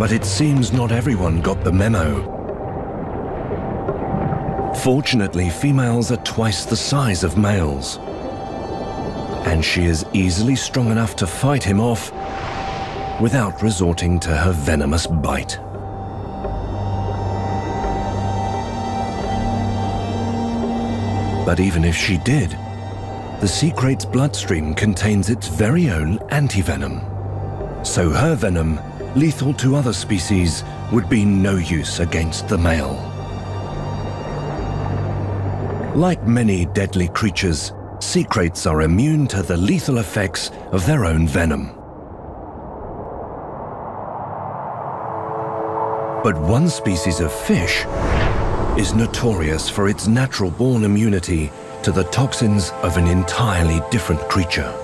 But it seems not everyone got the memo. Fortunately, females are twice the size of males, and she is easily strong enough to fight him off without resorting to her venomous bite. But even if she did, the sea krait's bloodstream contains its very own antivenom. So her venom, lethal to other species, would be no use against the male. Like many deadly creatures, sea kraits are immune to the lethal effects of their own venom. But one species of fish is notorious for its natural-born immunity to the toxins of an entirely different creature.